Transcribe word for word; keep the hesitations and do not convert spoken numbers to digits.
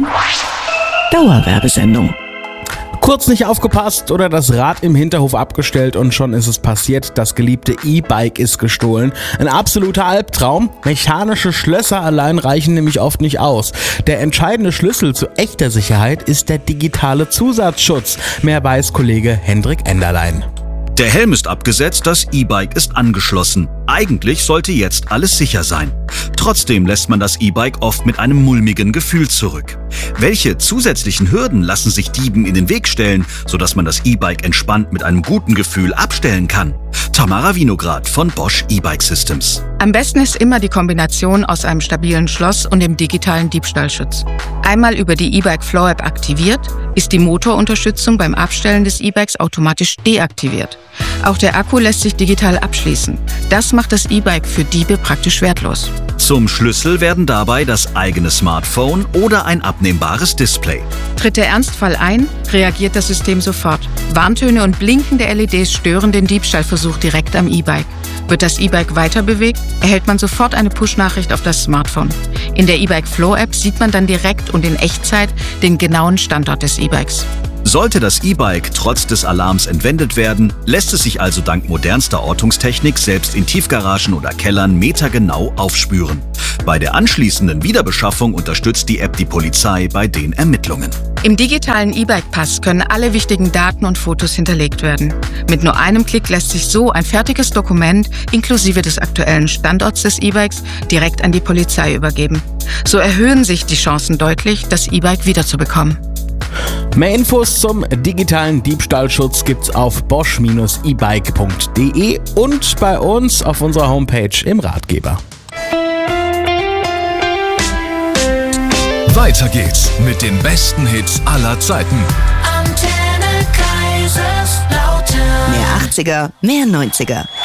Dauerwerbesendung. Kurz nicht aufgepasst oder das Rad im Hinterhof abgestellt und schon ist es passiert, das geliebte E-Bike ist gestohlen. Ein absoluter Albtraum. Mechanische Schlösser allein reichen nämlich oft nicht aus. Der entscheidende Schlüssel zu echter Sicherheit ist der digitale Zusatzschutz. Mehr weiß Kollege Hendrik Enderlein. Der Helm ist abgesetzt, das E-Bike ist angeschlossen. Eigentlich sollte jetzt alles sicher sein. Trotzdem lässt man das E-Bike oft mit einem mulmigen Gefühl zurück. Welche zusätzlichen Hürden lassen sich Dieben in den Weg stellen, sodass man das E-Bike entspannt mit einem guten Gefühl abstellen kann? Tamara Winograd von Bosch E-Bike Systems. Am besten ist immer die Kombination aus einem stabilen Schloss und dem digitalen Diebstahlschutz. Einmal über die E-Bike Flow App aktiviert, ist die Motorunterstützung beim Abstellen des E-Bikes automatisch deaktiviert. Auch der Akku lässt sich digital abschließen. Das macht das E-Bike für Diebe praktisch wertlos. Zum Schlüssel werden dabei das eigene Smartphone oder ein abnehmbares Display. Tritt der Ernstfall ein, reagiert das System sofort. Warntöne und blinkende L E Ds stören den Diebstahlversuch direkt am E-Bike. Wird das E-Bike weiter bewegt, erhält man sofort eine Push-Nachricht auf das Smartphone. In der E-Bike Flow App sieht man dann direkt und in Echtzeit den genauen Standort des E-Bikes. Sollte das E-Bike trotz des Alarms entwendet werden, lässt es sich also dank modernster Ortungstechnik selbst in Tiefgaragen oder Kellern metergenau aufspüren. Bei der anschließenden Wiederbeschaffung unterstützt die App die Polizei bei den Ermittlungen. Im digitalen E-Bike-Pass können alle wichtigen Daten und Fotos hinterlegt werden. Mit nur einem Klick lässt sich so ein fertiges Dokument inklusive des aktuellen Standorts des E-Bikes direkt an die Polizei übergeben. So erhöhen sich die Chancen deutlich, das E-Bike wiederzubekommen. Mehr Infos zum digitalen Diebstahlschutz gibt's auf bosch Bindestrich e bike punkt de und bei uns auf unserer Homepage im Ratgeber. Weiter geht's mit den besten Hits aller Zeiten. Mehr achtziger, mehr neunziger.